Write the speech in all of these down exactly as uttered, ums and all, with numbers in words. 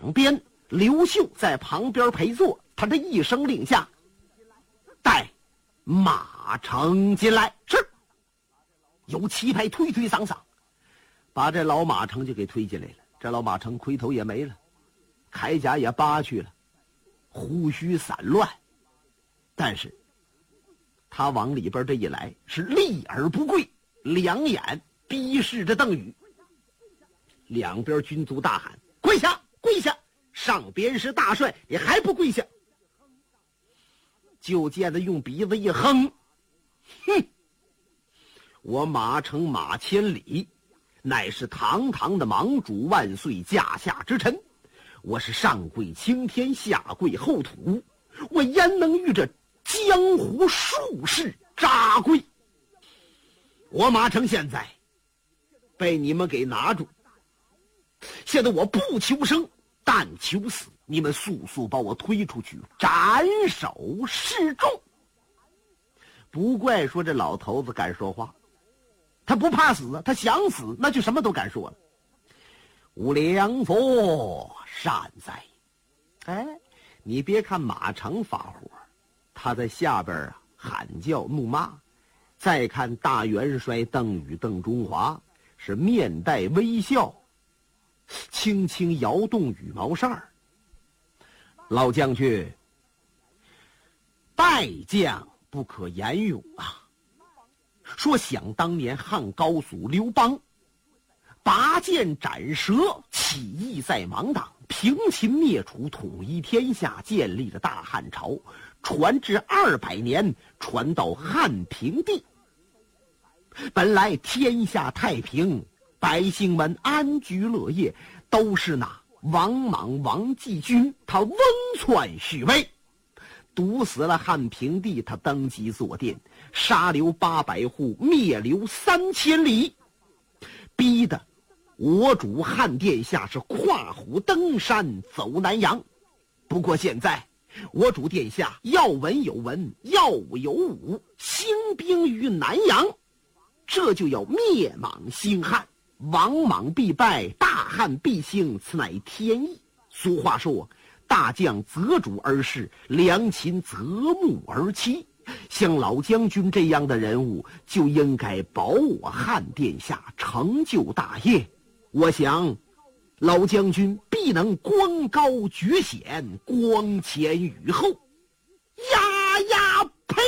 两边，刘秀在旁边陪坐。他这一声令下，带马成进来。是，有棋牌推推搡搡，把这老马成就给推进来了。这老马成盔头也没了，铠甲也扒去了，胡须散乱，但是他往里边这一来，是立而不跪，两眼逼视着邓禹。两边军卒大喊：跪下，跪下！上边是大帅，你还不跪下？就见他用鼻子一哼，哼，我马成马千里，乃是堂堂的盟主万岁驾下之臣，我是上跪青天，下跪后土，我焉能与这江湖术士扎跪？我马成现在被你们给拿住，现在我不求生，但求死，你们速速把我推出去，斩首示众。不怪说这老头子敢说话，他不怕死啊，他想死那就什么都敢说了。无良佛善哉！哎，你别看马成发火，他在下边啊喊叫怒骂；再看大元帅邓禹邓中华是面带微笑，轻轻摇动羽毛扇儿。老将军，败将不可言勇啊！说想当年汉高祖刘邦拔剑斩蛇，起义在芒砀，平秦灭楚，统一天下，建立了大汉朝，传至二百年，传到汉平帝。本来天下太平，百姓们安居乐业，都是那王莽王继军他翁篡续位，毒死了汉平帝，他登基坐殿，杀刘八百户，灭刘三千里，逼得我主汉殿下是跨虎登山走南阳。不过现在我主殿下要文有文，要武有武，兴兵于南阳，这就要灭莽兴汉，王莽必败，大汉必兴，此乃天意。俗话说，大将择主而事，良禽择木而栖。像老将军这样的人物，就应该保我汉殿下成就大业。我想老将军必能光高绝显，光前雨后。呀呀呸！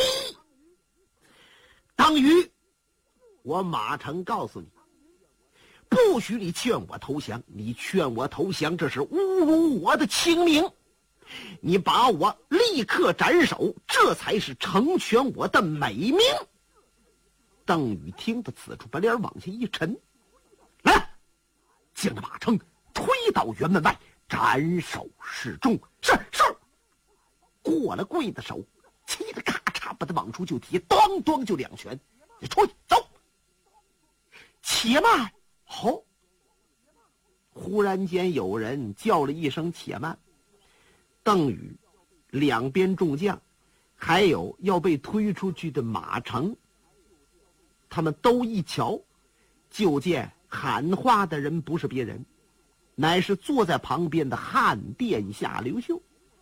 当于我马成告诉你，不许你劝我投降，你劝我投降，这是侮辱我的清明。你把我立刻斩首，这才是成全我的美名。邓禹听得此处，把脸往下一沉，来，将这马成推到辕门外，斩首示众。是是。过了跪的手，气得咔嚓把他往出就提，咣咣就两拳，你出去走。且慢！好、哦，忽然间有人叫了一声且慢。邓禹两边众将还有要被推出去的马成，他们都一瞧，就见喊话的人不是别人，乃是坐在旁边的汉殿下刘秀。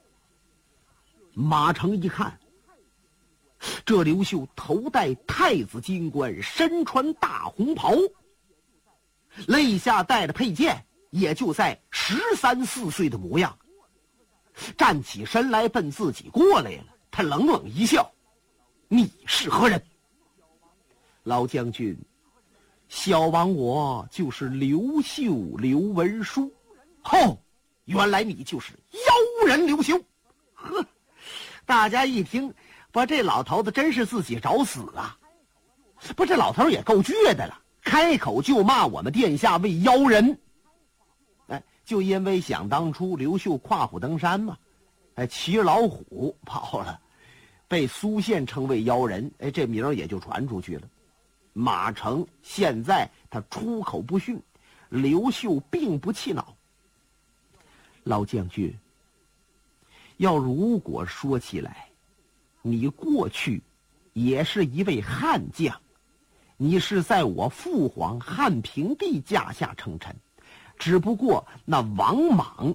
马成一看，这刘秀头戴太子金冠，身穿大红袍，肋下带着佩剑，也就在十三四岁的模样，站起身来奔自己过来了。他冷冷一笑：你是何人？老将军，小王我就是刘秀刘文书。哦，原来你就是妖人刘秀。呵，大家一听，不，这老头子真是自己找死啊！不，这老头也够倔的了，开口就骂我们殿下为妖人。哎，就因为想当初刘秀跨虎登山嘛，哎，骑老虎跑了，被苏宪称为妖人，哎，这名也就传出去了。马成现在他出口不逊，刘秀并不气恼。老将军，要如果说起来，你过去也是一位汉将，你是在我父皇汉平帝驾下称臣，只不过那王莽